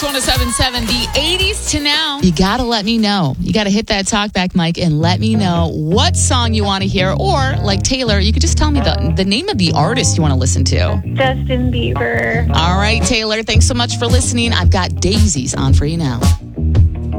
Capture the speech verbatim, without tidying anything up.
Kicks one oh seven point seven, the eighties to now. You got to let me know. You got to hit that talkback mic and let me know what song you want to hear. Or, like Taylor, you could just tell me the, the name of the artist you want to listen to. Justin Bieber. All right, Taylor, thanks so much for listening. I've got Daisies on for you now.